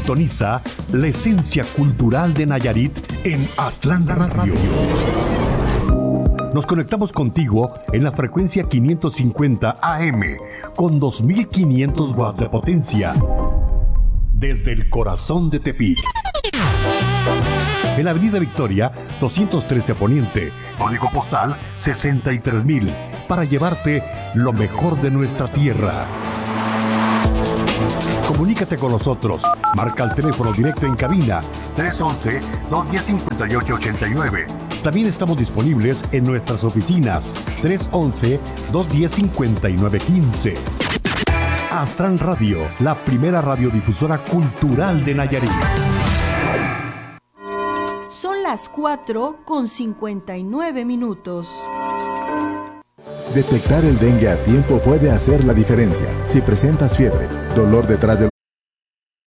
Sintoniza la esencia cultural de Nayarit en Aztlán Radio. Nos conectamos contigo en la frecuencia 550 AM con 2500 watts de potencia desde el corazón de Tepic. En la Avenida Victoria, 213 Poniente, código postal 63000, para llevarte lo mejor de nuestra tierra. Comunícate con nosotros. Marca el teléfono directo en cabina 311-210-5889. También estamos disponibles en nuestras oficinas 311-210-5915. Aztlán Radio, la primera radiodifusora cultural de Nayarit. Son las 4:59. Detectar el dengue a tiempo puede hacer la diferencia. Si presentas fiebre, dolor detrás del